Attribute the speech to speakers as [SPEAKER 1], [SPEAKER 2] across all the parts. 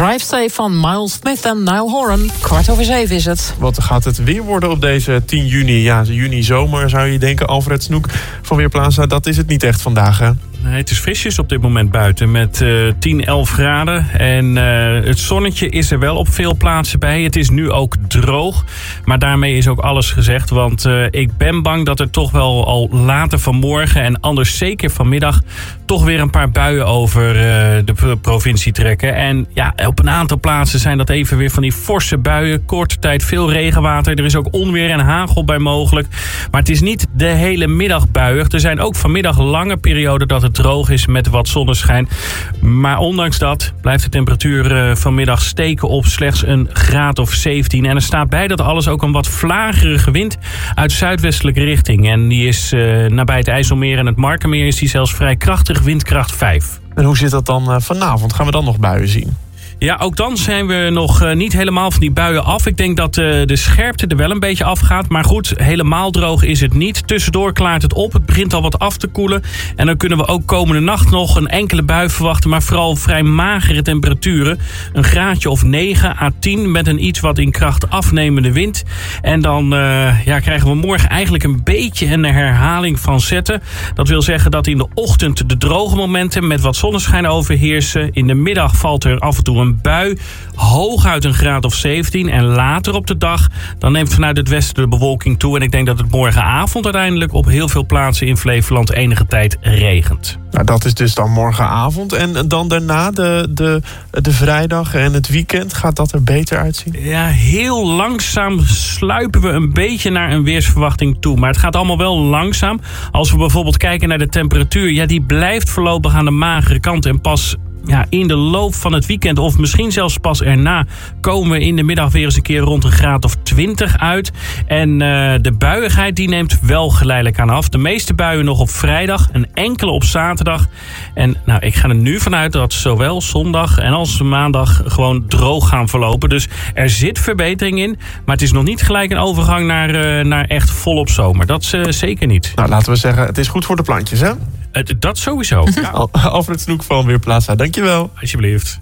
[SPEAKER 1] Drive Safe van Miles Smith en Niall Horan. 6:15 is het.
[SPEAKER 2] Wat gaat het weer worden op deze 10 juni? Ja, juni zomer zou je denken. Alfred Snoek van Weerplaza, dat is het niet echt vandaag, hè?
[SPEAKER 3] Nee, het is frisjes op dit moment buiten met 10, 11 graden. En het zonnetje is er wel op veel plaatsen bij. Het is nu ook droog. Maar daarmee is ook alles gezegd. Want ik ben bang dat er toch wel al later vanmorgen en anders zeker vanmiddag toch weer een paar buien over de provincie trekken. En ja, op een aantal plaatsen zijn dat even weer van die forse buien. Korte tijd veel regenwater. Er is ook onweer en hagel bij mogelijk. Maar het is niet de hele middag buiig. Er zijn ook vanmiddag lange perioden dat het droog is met wat zonneschijn. Maar ondanks dat blijft de temperatuur vanmiddag steken op slechts een graad of 17. En er staat bij dat alles ook een wat vlagerige wind uit zuidwestelijke richting. En die is nabij het IJsselmeer en het Markermeer is die zelfs vrij krachtig, windkracht 5.
[SPEAKER 2] En hoe zit dat dan vanavond? Gaan we dan nog buien zien?
[SPEAKER 3] Ja, ook dan zijn we nog niet helemaal van die buien af. Ik denk dat de scherpte er wel een beetje afgaat. Maar goed, helemaal droog is het niet. Tussendoor klaart het op. Het begint al wat af te koelen. En dan kunnen we ook komende nacht nog een enkele bui verwachten. Maar vooral vrij magere temperaturen. Een graadje of 9 à 10 met een iets wat in kracht afnemende wind. En dan krijgen we morgen eigenlijk een beetje een herhaling van zetten. Dat wil zeggen dat in de ochtend de droge momenten met wat zonneschijn overheersen. In de middag valt er af en toe een bui, hooguit een graad of 17. En later op de dag, dan neemt vanuit het westen de bewolking toe. En ik denk dat het morgenavond uiteindelijk op heel veel plaatsen in Flevoland enige tijd regent.
[SPEAKER 2] Nou, dat is dus dan morgenavond. En dan daarna, de vrijdag en het weekend, gaat dat er beter uitzien?
[SPEAKER 3] Ja, heel langzaam sluipen we een beetje naar een weersverwachting toe. Maar het gaat allemaal wel langzaam. Als we bijvoorbeeld kijken naar de temperatuur, ja, die blijft voorlopig aan de magere kant. En pas in de loop van het weekend, of misschien zelfs pas erna, komen we in de middag weer eens een keer rond een graad of 20 uit. En de buiigheid die neemt wel geleidelijk aan af. De meeste buien nog op vrijdag, een enkele op zaterdag. En ik ga er nu vanuit dat zowel zondag en als maandag gewoon droog gaan verlopen. Dus er zit verbetering in, maar het is nog niet gelijk een overgang naar echt volop zomer. Dat zeker niet.
[SPEAKER 2] Nou, laten we zeggen, het is goed voor de plantjes, hè?
[SPEAKER 3] Dat sowieso. Ja.
[SPEAKER 2] Alfred Snoek van Weerplaza, dankjewel.
[SPEAKER 3] Alsjeblieft.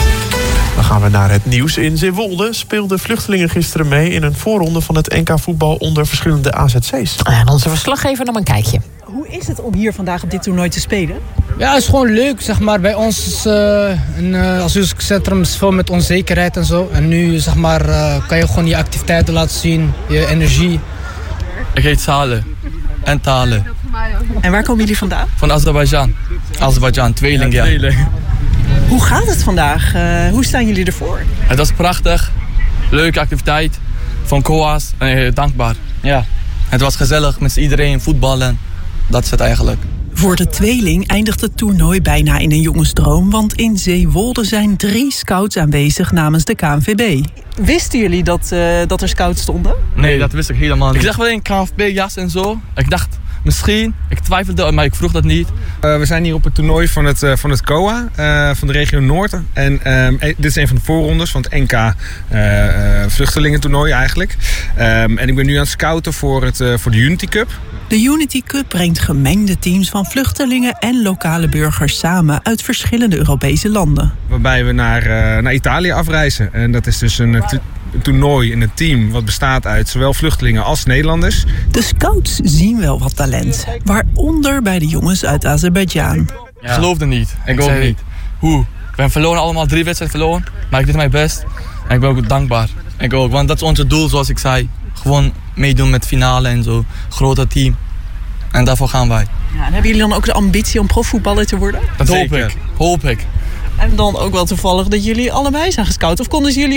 [SPEAKER 2] Dan gaan we naar het nieuws. In Zeewolde speelden vluchtelingen gisteren mee in een voorronde van het NK voetbal onder verschillende AZC's.
[SPEAKER 1] En onze verslaggever nam een kijkje.
[SPEAKER 4] Hoe is het om hier vandaag op dit toernooi te spelen?
[SPEAKER 5] Ja, het is gewoon leuk. Zeg maar, bij ons is een asielcentrum is veel met onzekerheid en zo. En nu zeg maar, kan je gewoon je activiteiten laten zien, je energie.
[SPEAKER 6] Ik heet Saleh en Tale.
[SPEAKER 4] En waar komen jullie vandaan?
[SPEAKER 6] Van Azerbeidzjan. Azerbeidzjan, tweeling, ja.
[SPEAKER 4] Hoe gaat het vandaag? Hoe staan jullie ervoor?
[SPEAKER 6] Het was prachtig. Leuke activiteit. Van COA's. Dankbaar. Ja. Het was gezellig met iedereen voetballen. Dat is het eigenlijk.
[SPEAKER 4] Voor de tweeling eindigt het toernooi bijna in een jongensdroom. Want in Zeewolde zijn 3 scouts aanwezig namens de KNVB. Wisten jullie dat er scouts stonden?
[SPEAKER 6] Nee, dat wist ik helemaal niet. Ik zag wel een KNVB-jas en zo. Ik dacht, misschien. Ik twijfelde, maar ik vroeg dat niet.
[SPEAKER 7] We zijn hier op het toernooi van het COA, van de regio Noord. En dit is een van de voorrondes van het NK vluchtelingentoernooi eigenlijk. En ik ben nu aan het scouten voor de Unity Cup.
[SPEAKER 4] De Unity Cup brengt gemengde teams van vluchtelingen en lokale burgers samen uit verschillende Europese landen.
[SPEAKER 7] Waarbij we naar Italië afreizen. En dat is dus een toernooi in een team wat bestaat uit zowel vluchtelingen als Nederlanders.
[SPEAKER 4] De scouts zien wel wat talent, waaronder bij de jongens uit Azerbeidzjan.
[SPEAKER 6] Ja. Ik geloofde niet. Ik ook niet. Hoe? Ik ben verloren, allemaal 3 wedstrijden verloren. Maar ik deed mijn best. En ik ben ook dankbaar. Ik ook, want dat is ons doel, zoals ik zei. Gewoon meedoen met finale en zo. Grote team. En daarvoor gaan wij.
[SPEAKER 4] Ja, en hebben jullie dan ook de ambitie om profvoetballer te worden?
[SPEAKER 6] Dat hoop ik.
[SPEAKER 4] En dan ook wel toevallig dat jullie allebei zijn gescout. Of konden jullie